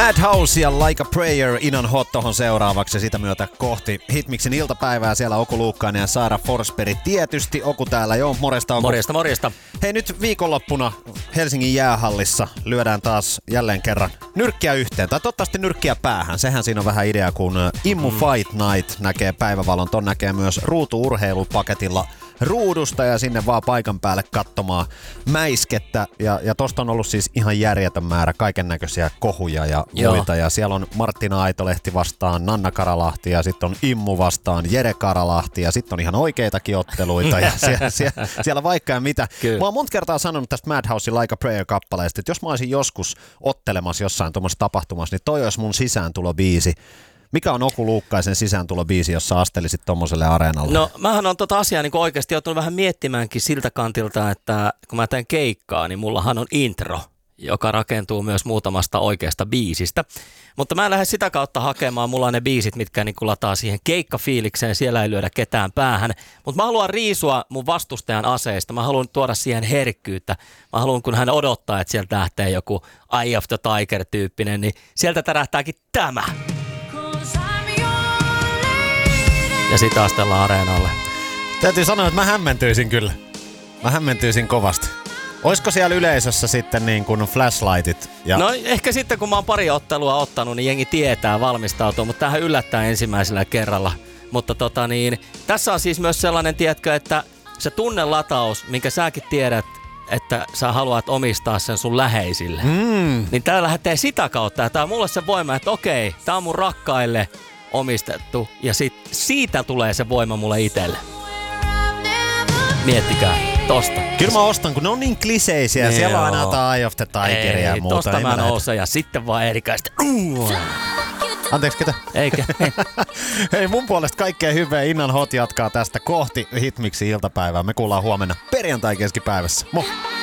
Madhouse ja Like a Prayer, Inan Hot tohon seuraavaksi ja sitä myötä kohti Hitmixin iltapäivää. Siellä Oku Luukkainen ja Saara Forsberg tietysti. Oku täällä jo. Morjesta Oku. Morjesta. Hei, nyt viikonloppuna Helsingin jäähallissa lyödään taas jälleen kerran nyrkkiä yhteen. Tai toivottavasti nyrkkiä päähän. Sehän siinä on vähän idea, kun Immu Fight Night näkee päivävalon. Ton näkee myös ruutu-urheilupaketilla ruudusta ja sinne vaan paikan päälle katsomaan mäiskettä. Ja tosta on ollut siis ihan järjetön määrä kaiken näköisiä kohuja ja muita. Ja siellä on Marttina Aitolehti vastaan Nanna Karalahti ja sitten on Immu vastaan Jere Karalahti ja sitten on ihan oikeitakin otteluita ja siellä vaikka ja mitä. Kyllä. Mä oon monta kertaa sanonut tästä Madhousen Like a Prayer-kappaleesta, että jos mä olisin joskus ottelemassa jossain tuommoisessa tapahtumassa, niin toi olisi mun sisääntulobiisi. Mikä on Oku Luukkaisen sisääntulobiisi, jos sä astelisit tommoselle areenalle? No mähän on tota asiaa niin oikeasti joutunut vähän miettimäänkin siltä kantilta, että kun mä teen keikkaa, niin mullahan on intro, joka rakentuu myös muutamasta oikeasta biisistä. Mutta mä en lähde sitä kautta hakemaan, mulla on ne biisit, mitkä niin lataa siihen keikkafiilikseen, siellä ei lyödä ketään päähän. Mutta mä haluan riisua mun vastustajan aseista, mä haluan tuoda siihen herkkyyttä. Mä haluan, kun hän odottaa, että sieltä lähtee joku Eye of the Tiger-tyyppinen, niin sieltä tärähtääkin tämä. Ja sitä astellaan areenalle. Täytyy sanoa, että mä hämmentyisin kyllä. Mä hämmentyisin kovasti. Olisiko siellä yleisössä sitten niin kuin flashlightit? Ja... No ehkä sitten kun mä oon pari ottelua ottanut, niin jengi tietää valmistautua, mutta tämähän yllättää ensimmäisellä kerralla. Mutta tässä on siis myös sellainen, tiedätkö, että se tunnelataus, minkä säkin tiedät, että sä haluat omistaa sen sun läheisille. Niin tää lähtee sitä kautta. Ja tää on mulle se voima, että okei, tää on mun rakkaille omistettu. Ja siitä tulee se voima mulle itselle. Miettikää. Tosta. Kyllä mä ostan, kun ne on niin kliseisiä. Ne siellä on aina jotain Eye of the Tigeria ja muuta. Tosta mä nousen ja sitten vaan Erikaista. Anteeksi, ketä? Eikä. Hei, mun puolesta kaikkea hyvää. Innan Hot jatkaa tästä kohti Hitmixin iltapäivää. Me kuullaan huomenna perjantai keskipäivässä. Moi!